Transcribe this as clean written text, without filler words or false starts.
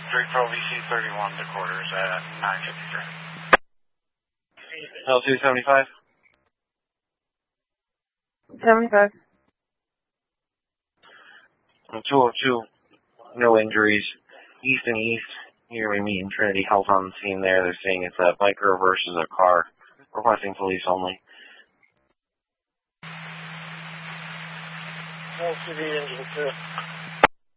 3 Pro VC 31 to quarters at 953. L275? 75. 202, no injuries. East and east, here we meet in Trinity Health on the scene there. They're saying it's a biker versus a car. Requesting police only. LCD engine 2.